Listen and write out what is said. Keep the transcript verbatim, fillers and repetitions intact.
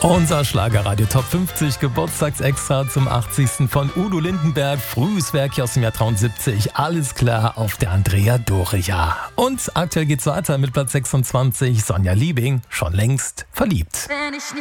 Unser Schlagerradio Top fünfzig Geburtstagsextra zum achtzigsten von Udo Lindenberg. Frühes Werk hier aus dem Jahr dreiundsiebzig. Alles klar auf der Andrea Doria. Und aktuell geht's weiter mit Platz sechsundzwanzig. Sonja Liebing, schon längst verliebt. Wenn ich nicht